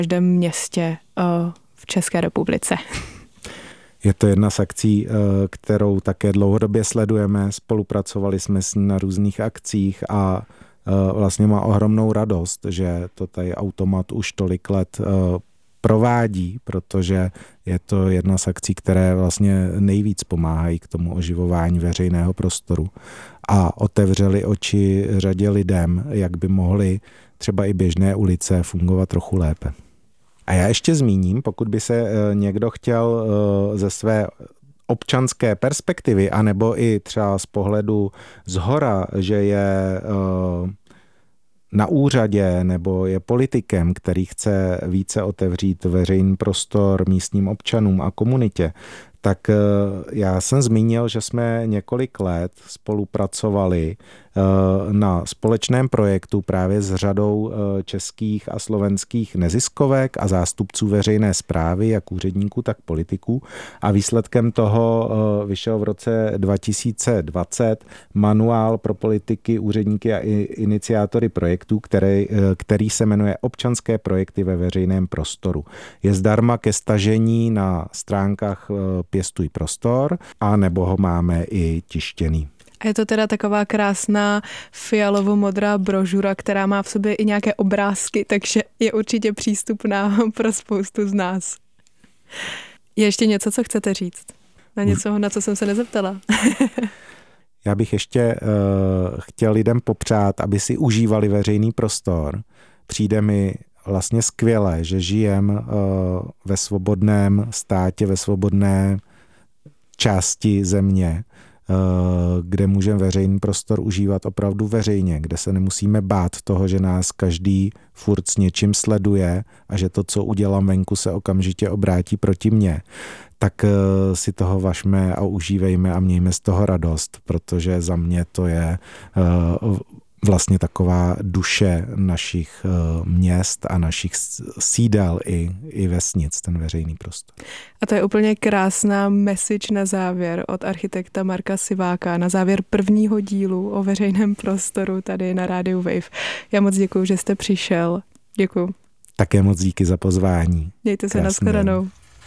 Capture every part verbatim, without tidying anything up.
každém městě v České republice. Je to jedna z akcí, kterou také dlouhodobě sledujeme. Spolupracovali jsme s ní na různých akcích a vlastně má ohromnou radost, že to tady automat už tolik let provádí, protože je to jedna z akcí, které vlastně nejvíc pomáhají k tomu oživování veřejného prostoru a otevřeli oči řadě lidem, jak by mohly třeba i běžné ulice fungovat trochu lépe. A já ještě zmíním, pokud by se někdo chtěl ze své občanské perspektivy, anebo i třeba z pohledu zhora, že je na úřadě nebo je politikem, který chce více otevřít veřejný prostor místním občanům a komunitě, tak já jsem zmínil, že jsme několik let spolupracovali na společném projektu právě s řadou českých a slovenských neziskovek a zástupců veřejné správy, jak úředníků, tak politiků. A výsledkem toho vyšel v roce dva tisíce dvacet manuál pro politiky, úředníky a iniciátory projektů, který, který se jmenuje Občanské projekty ve veřejném prostoru. Je zdarma ke stažení na stránkách Pěstuj prostor, a nebo ho máme i tištěný. A je to teda taková krásná fialovo-modrá brožura, která má v sobě i nějaké obrázky, takže je určitě přístupná pro spoustu z nás. Je ještě něco, co chcete říct? Na něco, na co jsem se nezeptala. Já bych ještě uh, chtěl lidem popřát, aby si užívali veřejný prostor. Přijde mi vlastně skvěle, že žijem uh, ve svobodném státě, ve svobodné části země, kde můžeme veřejný prostor užívat opravdu veřejně, kde se nemusíme bát toho, že nás každý furt s něčím sleduje a že to, co udělám venku, se okamžitě obrátí proti mně. Tak si toho važme a užívejme a mějme z toho radost, protože za mě to je vlastně taková duše našich měst a našich sídel i, i vesnic, ten veřejný prostor. A to je úplně krásná message na závěr od architekta Marka Siváka, na závěr prvního dílu o veřejném prostoru tady na rádiu Wave. Já moc děkuju, že jste přišel. Děkuju. Také moc díky za pozvání. Mějte se, nashledanou.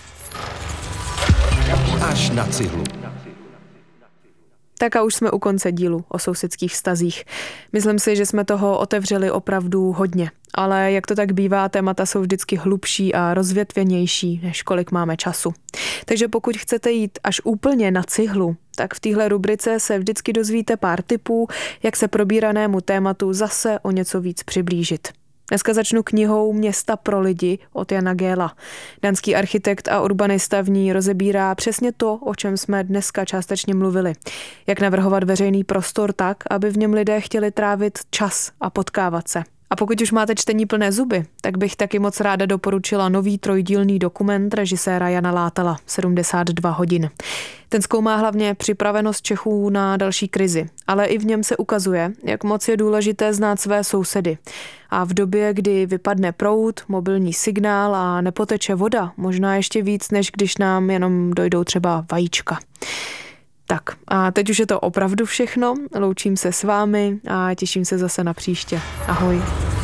Až na cihlu. Tak a už jsme u konce dílu o sousedských vztazích. Myslím si, že jsme toho otevřeli opravdu hodně, ale jak to tak bývá, témata jsou vždycky hlubší a rozvětvenější, než kolik máme času. Takže pokud chcete jít až úplně na cihlu, tak v téhle rubrice se vždycky dozvíte pár tipů, jak se probíranému tématu zase o něco víc přiblížit. Dneska začnu knihou Města pro lidi od Jana Gehla. Dánský architekt a urbanista v ní rozebírá přesně to, o čem jsme dneska částečně mluvili. Jak navrhovat veřejný prostor tak, aby v něm lidé chtěli trávit čas a potkávat se. A pokud už máte čtení plné zuby, tak bych taky moc ráda doporučila nový trojdílný dokument režiséra Jana Látala sedmdesát dva hodin. Ten zkoumá hlavně připravenost Čechů na další krizi, ale i v něm se ukazuje, jak moc je důležité znát své sousedy. A v době, kdy vypadne proud, mobilní signál a nepoteče voda, možná ještě víc, než když nám jenom dojdou třeba vajíčka. Tak a teď už je to opravdu všechno. Loučím se s vámi a těším se zase na příště. Ahoj.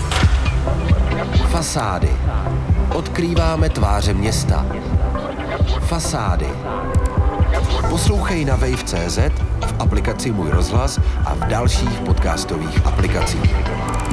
Fasády. Odkrýváme tváře města. Fasády. Poslouchej na wave tečka cé zet, v aplikaci Můj rozhlas a v dalších podcastových aplikacích.